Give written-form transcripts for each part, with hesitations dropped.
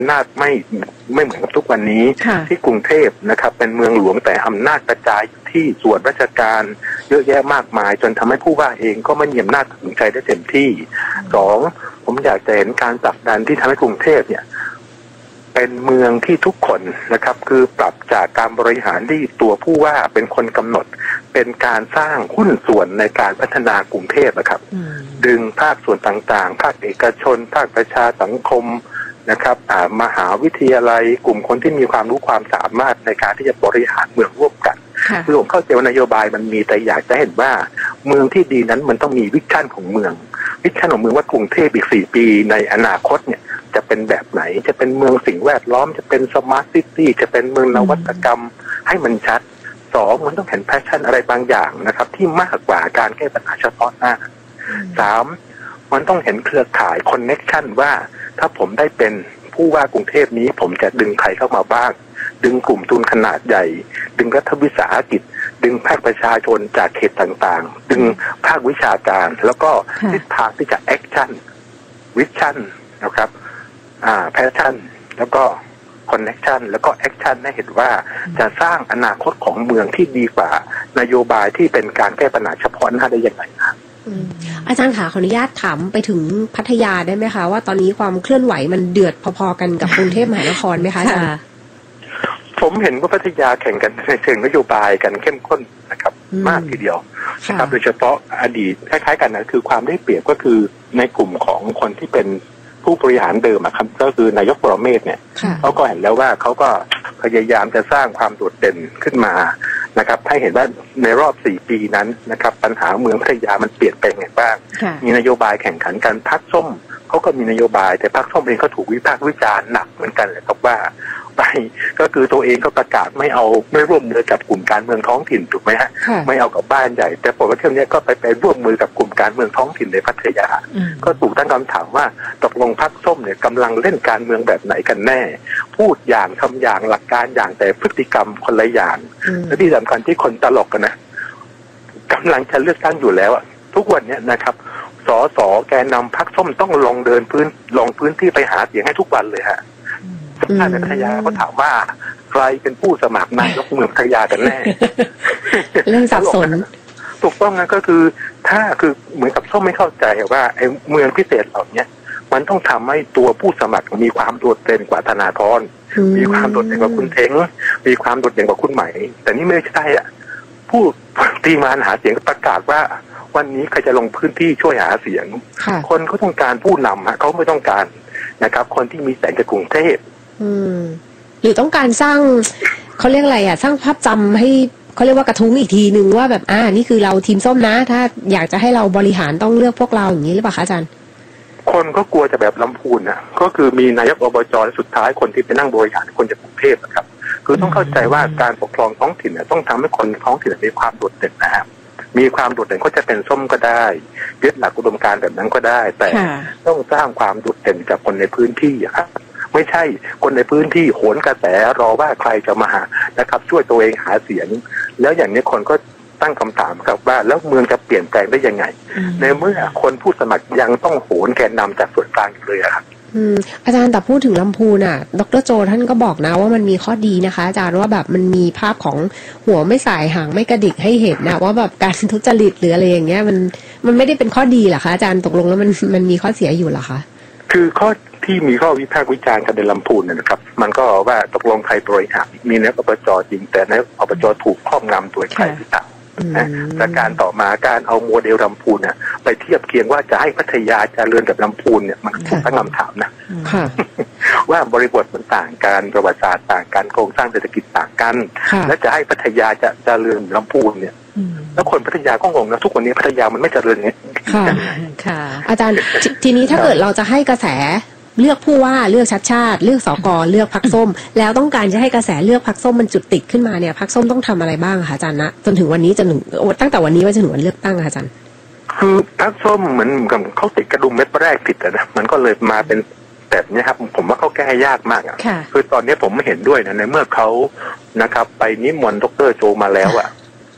นาจไม่เหมือนกับทุกวันนี้ที่กรุงเทพนะครับเป็นเมืองหลวงแต่อำนาจกระจายที่ส่วนราชการเยอะแยะมากมายจนทำให้ผู้ว่าเองก็ไม่มีอำนาจตัดสินใจได้เต็มที่สองผมอยากจะเห็นการผลักดันที่ทำให้กรุงเทพเนี่ยเป็นเมืองที่ทุกคนนะครับคือปรับจากการบริหารที่ตัวผู้ว่าเป็นคนกำหนดเป็นการสร้างหุ้นส่วนในการพัฒนากรุงเทพนะครับดึงภาคส่วนต่างๆภาคเอกชนภาคประชาสังคมนะครับมหาวิทยาลัยกลุ่มคนที่มีความรู้ความสามารถในการที่จะบริหารเมืองร่วมกันคือผมเข้าใจว่านโยบายมันมีแต่อยากจะเห็นว่าเมืองที่ดีนั้นมันต้องมีวิชั่นของเมืองวิชั่นของเมืองว่ากรุงเทพอีก4 ปีในอนาคตเนี่ยจะเป็นแบบไหนจะเป็นเมืองสิ่งแวดล้อมจะเป็นสมาร์ทซิตี้จะเป็นเมืองนวัตกรรมให้มันชัดสองมันต้องเห็นแพชชั่นอะไรบางอย่างนะครับที่มากกว่าการแก้ปัญหาเฉพาะหน้าสามมันต้องเห็นเครือข่ายคอนเน็กชันว่าถ้าผมได้เป็นผู้ว่ากรุงเทพนี้ผมจะดึงใครเข้ามาบ้างดึงกลุ่มทุนขนาดใหญ่ดึงรัฐวิสาหกิจดึงภาคประชาชนจากเขตต่างๆดึงภาควิชาการแล้วก็ทิศทางที่จะแอคชั่นวิชั่นนะครับแพชชั่นแล้วก็คอนเนคชั่นแล้วก็แอคชั่นให้เห็นว่าจะสร้างอนาคตของเมืองที่ดีกว่านโยบายที่เป็นการแก้ปัญหาเฉพาะหน้าได้อย่างไรครับอาจารย์ค่ะขออนุญาตถามไปถึงพัทยาได้ไหมคะว่าตอนนี้ความเคลื่อนไหวมันเดือดพอๆกันกับกรุงเทพมหานครไหมคะอาจารย์ผมเห็นว่าพัทยาแข่งกันในเชิงนโยบายกันเข้มข้นนะครับมากทีเดียวนะครับโดยเฉพาะอดีตคล้ายๆกันนะคือความได้เปรียบก็คือในกลุ่มของคนที่เป็นผู้บริหารเดิมครับก็คือนายกปรเมศเนี่ยเขาก็เห็นแล้วว่าเขาก็พยายามจะสร้างความโดดเด่นขึ้นมานะครับให้เห็นว่าในรอบ4 ปีนั้นนะครับปัญหาเมืองพัทยามันเปลี่ยนแปลงอย่างบ้างมีนโยบายแข่งขันกันพรรคส้มเขาก็มีนโยบายแต่พรรคส้มเองก็ถูกวิพากษ์วิจารณ์หนักเหมือนกันเลยครับว่าไปก็คือตัวเองก็ประกาศไม่ร่วมมือกับกลุ่มการเมืองท้องถิ่นถูกไหมฮะไม่เอากับบ้านใหญ่แต่ผลว่าเที่ยวนี้ก็ไปร่วมมือกับกลุ่มการเมืองท้องถิ่นในพัทยาก็ถูกตั้งคำถามว่าตกลงพรรคส้มเนี่ยกำลังเล่นการเมืองแบบไหนกันแน่พูดอย่างทำอย่างหลักการอย่างแต่พฤติกรรมคนละอย่างและที่สำคัญที่คนตลกกันนะกำลังจะเลือกตั้งอยู่แล้วทุกวันนี้นะครับสสแกนนำพรรคส้มต้องลงพื้นที่ไปหาเสียงให้ทุกวันเลยฮะท่านในพัทยาก็ถามว่าใครเป็นผู้สมัครนายกเมืองพัทยากันแน่เรื่องสับสนถูกต้องนะก็คือถ้าคือเหมือนกับส้มไม่เข้าใจว่าไอ้เมืองพิเศษเหล่านี้มันต้องทำให้ตัวผู้สมัครมีความโดดเด่นกว่าธนาธรมีความโดดเด่นกว่าคุณเท้งมีความโดดเด่นกว่าคุณใหม่แต่นี่ไม่ใช่ผู้ตีมานหาเสียงประกาศว่าวันนี้ใครจะลงพื้นที่ช่วยหาเสียงคนเขาต้องการผู้นำเขาไม่ต้องการนะครับคนที่มีแสงจากกรุงเทพหรือต้องการสร้างเขาเรียกอะไรสร้างภาพจำให้เขาเรียกว่ากระทุ้งอีกทีนึงว่าแบบนี่คือเราทีมส้มนะถ้าอยากจะให้เราบริหารต้องเลือกพวกเราอย่างนี้หรือเปล่าคะอาจารย์คนก็กลัวจะแบบลำพูนก็คือมีนายกอบจสุดท้ายคนที่ไปนั่งบริหารคนจากกรุงเทพนะครับคือต้องเข้าใจว่าการปกครองท้องถิ่นต้องทำให้คนท้องถิ่นมีความโดดเด่นนะครับมีความโดดเด่นก็จะเป็นส้มก็ได้ยึดหลักอุดมการณ์แบบนั้นก็ได้แต่ต้องสร้างความโดดเด่นจากคนในพื้นที่ครับไม่ใช่คนในพื้นที่โหนกระแสรอว่าใครจะมานะครับช่วยตัวเองหาเสียงแล้วอย่างนี้คนก็ตั้งคำถามครับว่าแล้วเมืองจะเปลี่ยนแปลงได้ยังไงในเมื่อคนผู้สมัครยังต้องโหนแกนนำจากส่วนกลางอยู่เลยครับอาจารย์แต่พูดถึงลำพูนดร.โจท่านก็บอกนะว่ามันมีข้อดีนะคะอาจารย์ว่าแบบมันมีภาพของหัวไม่สายหางไม่กระดิกให้เห็นนะว่าแบบการทุจริตหรืออะไรอย่างเงี้ยมันไม่ได้เป็นข้อดีหรอคะอาจารย์ตกลงแล้วมันมีข้อเสียอยู่หรอคะคือข้อที่มีข้อวิพากษ์วิจารณ์กันในลำพูนนะครับมันก็ว่าตกลงใครบริหารมีนายกอบจจริงแต่นายกอบจถูกครอบงำโดยใครที่ต่างแต่การต่อมาการเอาโมเดลลำพูนไปเทียบเคียงว่าจะให้พัทยาเจริญกับลำพูนเนี่ยมันถูกตั้งคำถามนะว่าบริบทมันต่างกันประวัติศาสตร์ต่างกันโครงสร้างเศรษฐกิจต่างกันและจะให้พัทยาจะเจริญลำพูนเนี่ยแล้วคนพัทยาก็งงนะทุกวันนี้พัทยามันไม่เจริญไงค่ะอาจารย์ทีนี้ถ้าเกิดเราจะให้กระแสเลือกผู้ว่าเลือกชัดชาติเลือกสกเลือกพรรคส้มแล้วต้องการจะให้กระแสเลือกพรรคส้มมันจุดติดขึ้นมาเนี่ยพรรคส้มต้องทำอะไรบ้างคะอาจารย์นะจนถึงวันนี้จนถึงตั้งแต่วันนี้ว่าจะถึงวันเลือกตั้งค่ะอาจารย์คือพรรคส้มเหมือนกับเขาติดกระดุมเม็ดแรกผิดนะมันก็เลยมาเป็นแบบนี้ครับผมว่าเขาแก้ยากมากคือตอนนี้ผมไม่เห็นด้วยนะในเมื่อเขานะครับไปนิมนต์ดร.โจมาแล้ว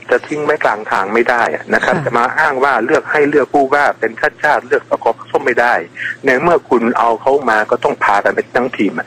จะทิ้งไว้กลางทางไม่ได้นะครับจะมาอ้างว่าเลือกผู้ว่าเป็นชาติเลือกสก.ส้มไม่ได้ในเมื่อคุณเอาเขามาก็ต้องพากันไปทั้งทีม